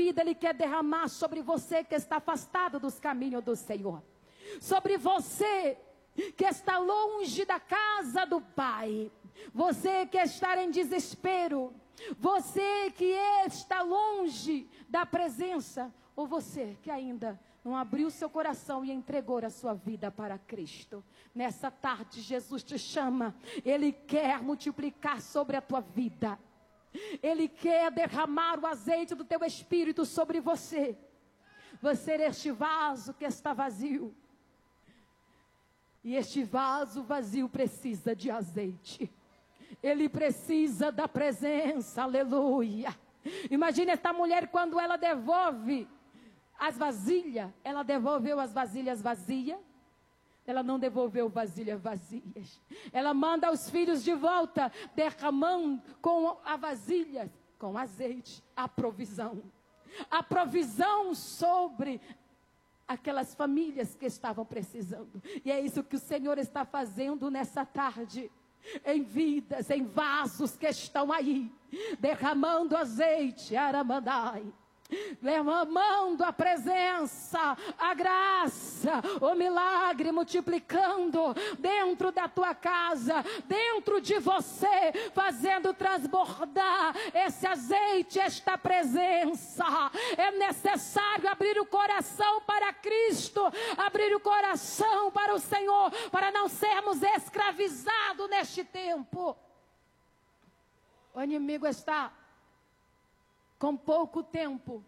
vida Ele quer derramar sobre você que está afastado dos caminhos do Senhor. Sobre você que está longe da casa do Pai. Você que está em desespero. Você que está longe da presença. Ou você que ainda não abriu seu coração e entregou a sua vida para Cristo. Nessa tarde Jesus te chama. Ele quer multiplicar sobre a tua vida. Ele quer derramar o azeite do teu espírito sobre você. Você é este vaso que está vazio. E este vaso vazio precisa de azeite. Ele precisa da presença, aleluia. Imagine esta mulher quando ela devolve as vasilhas. Ela devolveu as vasilhas vazias. Ela não devolveu vasilhas vazias. Ela manda os filhos de volta, derramando com a vasilha, com azeite, a provisão. A provisão sobre aquelas famílias que estavam precisando. E é isso que o Senhor está fazendo nessa tarde. Em vidas, em vasos que estão aí. Derramando azeite, aramandai. Derramando a presença, a graça, o milagre multiplicando dentro da tua casa, dentro de você, fazendo transbordar esse azeite, esta presença. É necessário abrir o coração para Cristo, abrir o coração para o Senhor, para não sermos escravizados neste tempo. O inimigo está com pouco tempo.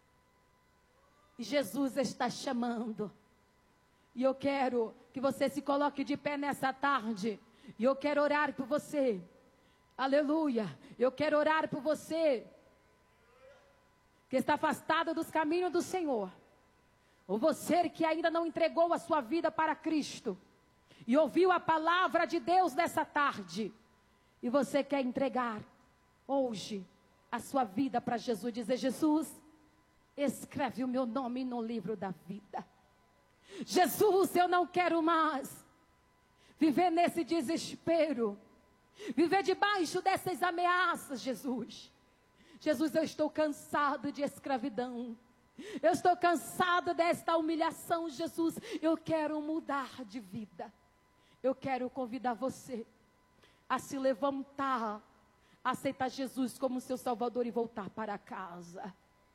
E Jesus está chamando. E eu quero que você se coloque de pé nessa tarde. E eu quero orar por você. Aleluia. Eu quero orar por você que está afastado dos caminhos do Senhor. Ou você que ainda não entregou a sua vida para Cristo. E ouviu a palavra de Deus nessa tarde. E você quer entregar hoje a sua vida para Jesus, dizer: Jesus, escreve o meu nome no livro da vida. Jesus, eu não quero mais viver nesse desespero, viver debaixo dessas ameaças, Jesus. Jesus, eu estou cansado de escravidão. Eu estou cansado desta humilhação, Jesus. Eu quero mudar de vida. Eu quero convidar você a se levantar, aceitar Jesus como seu Salvador e voltar para casa.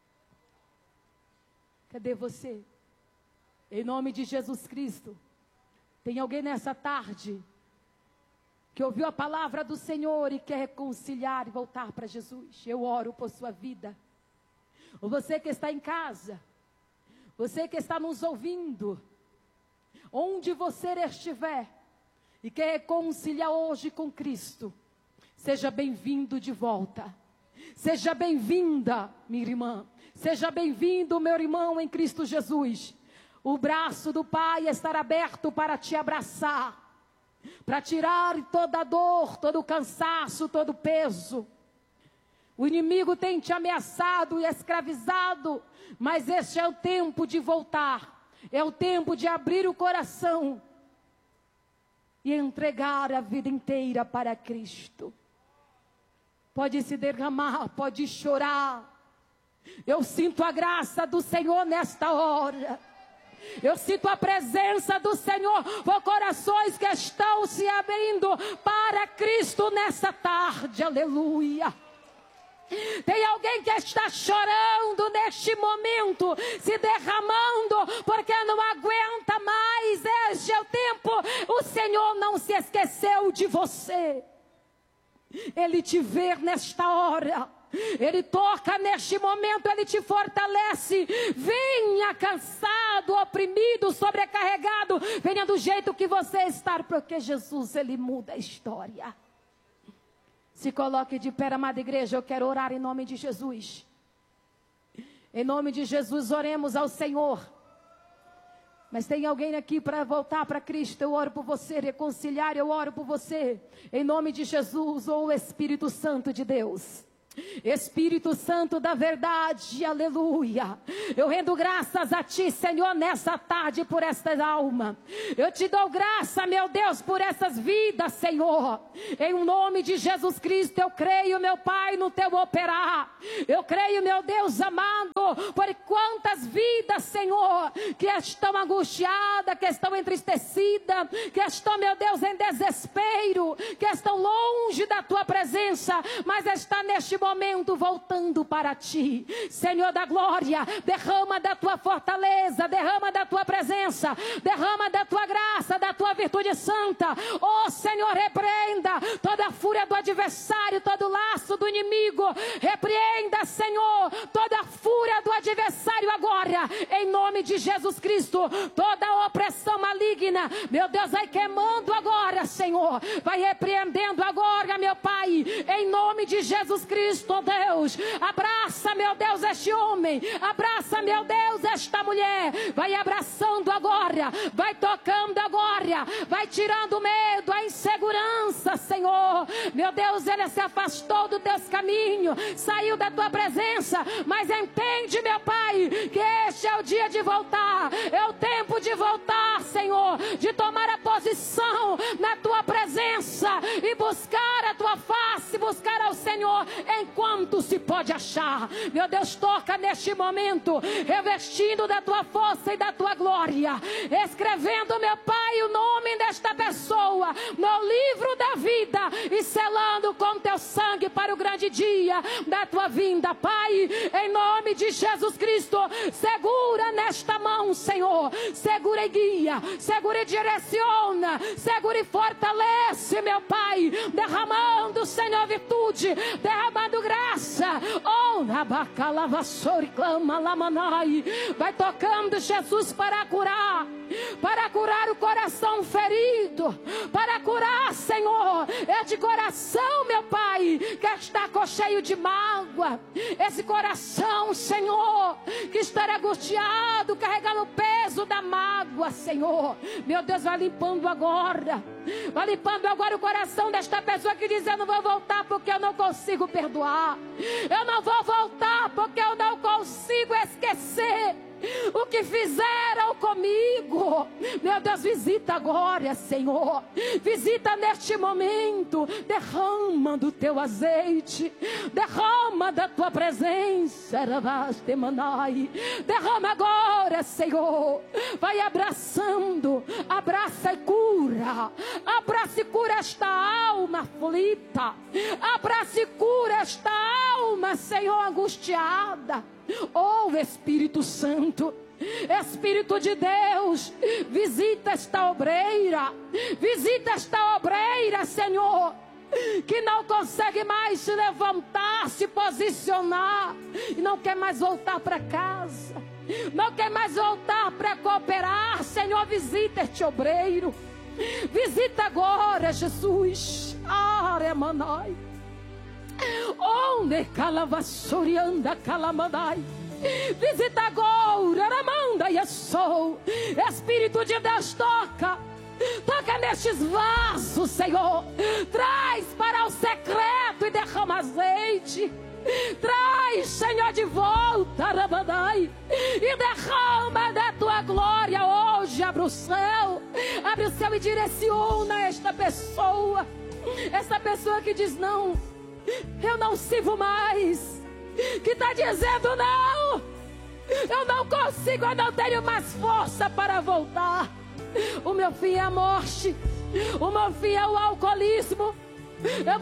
Cadê você? Em nome de Jesus Cristo. Tem alguém nessa tarde que ouviu a palavra do Senhor e quer reconciliar e voltar para Jesus? Eu oro por sua vida. Ou você que está em casa, você que está nos ouvindo, onde você estiver e quer reconciliar hoje com Cristo, seja bem-vindo de volta. Seja bem-vinda, minha irmã. Seja bem-vindo, meu irmão em Cristo Jesus. O braço do Pai estará aberto para te abraçar, para tirar toda a dor, todo o cansaço, todo o peso. O inimigo tem te ameaçado e escravizado, mas este é o tempo de voltar. É o tempo de abrir o coração e entregar a vida inteira para Cristo. Pode se derramar, pode chorar. Eu sinto a graça do Senhor nesta hora. Eu sinto a presença do Senhor por corações que estão se abrindo para Cristo nessa tarde. Aleluia. Tem alguém que está chorando neste momento, se derramando, porque não aguenta mais. Este é o tempo. O Senhor não se esqueceu de você. Ele te vê nesta hora. Ele toca neste momento, Ele te fortalece. Venha cansado, oprimido, sobrecarregado. Venha do jeito que você está, porque Jesus, Ele muda a história. Se coloque de pé, amada igreja. Eu quero orar em nome de Jesus. Em nome de Jesus, oremos ao Senhor. Mas tem alguém aqui para voltar para Cristo? Eu oro por você, reconciliar, eu oro por você. Em nome de Jesus, ou o Espírito Santo de Deus. Espírito Santo da verdade, aleluia. Eu rendo graças a Ti, Senhor, nessa tarde por esta alma. Eu te dou graça, meu Deus, por essas vidas, Senhor. Em nome de Jesus Cristo, eu creio, meu Pai, no Teu operar. Eu creio, meu Deus amado, Senhor, por quantas vidas, Senhor, que estão angustiadas, que estão entristecidas, que estão, meu Deus, em desespero, que estão longe da tua presença, mas está neste momento voltando para ti. Senhor da glória, derrama da tua fortaleza, derrama da tua presença, derrama da tua graça, da tua virtude santa. Oh Senhor, repreenda toda a fúria do adversário, todo o laço do inimigo. Repreenda, Senhor, toda a fúria do adversário agora, em nome de Jesus Cristo. Toda a opressão maligna, meu Deus, vai queimando agora, Senhor. Vai repreendendo agora, meu Pai, em nome de Jesus Cristo, Deus. Abraça, meu Deus, este homem. Abraça, meu Deus, esta mulher. Vai abraçando agora, vai tocando agora, vai tirando o medo, a insegurança, Senhor. Meu Deus, ele se afastou do teus caminhos, saiu da tua presença, mas entende, meu Pai, que este é o dia de voltar, é o tempo de voltar, Senhor, de tomar a posição na tua presença e buscar a tua face, buscar ao Senhor enquanto se pode achar. Meu Deus, toca neste momento, revestindo da tua força e da tua glória, escrevendo, meu Pai, o nome desta pessoa no livro da vida e selando com teu sangue para o grande dia da tua vinda, Pai, em nome de Jesus Cristo. Segura nesta mão, Senhor, segura e guia, segura e direciona, segura e fortalece, meu Pai, derramando, Senhor, virtude, derramando graça. Oh, nabacalavassori clama lamanai. Vai tocando, Jesus, para curar o coração ferido, para curar, Senhor, este coração, meu Pai, que está cheio de mágoa, esse coração, Senhor, que está angustiado, carregando o peso da mágoa, Senhor. Meu Deus, vai limpando agora o coração desta pessoa que diz: eu não vou voltar porque eu não consigo perdoar, eu não vou voltar porque eu não consigo esquecer o que fizeram comigo. Meu Deus, visita agora, Senhor, visita neste momento, derrama do teu azeite, derrama da tua presença, derrama agora, Senhor, vai abraçando, abraça e cura, abraça e cura esta alma aflita, abraça e cura esta alma, Senhor, angustiada. Oh Espírito Santo, Espírito de Deus, visita esta obreira, Senhor, que não consegue mais se levantar, se posicionar, e não quer mais voltar para casa, não quer mais voltar para cooperar. Senhor, visita este obreiro, visita agora, Jesus. Aremanai. Onde calavassorianda calamanai. Visita agora, Ramanda e sou. Espírito de Deus, toca nestes vasos, Senhor. Traz para o secreto e derrama azeite. Traz, Senhor, de volta, Ramandai, e derrama da tua glória hoje. Abre o céu e direciona esta pessoa que diz: não, eu não sirvo mais, que está dizendo: não, eu não consigo, eu não tenho mais força para voltar. O meu fim é a morte, o meu fim é o alcoolismo,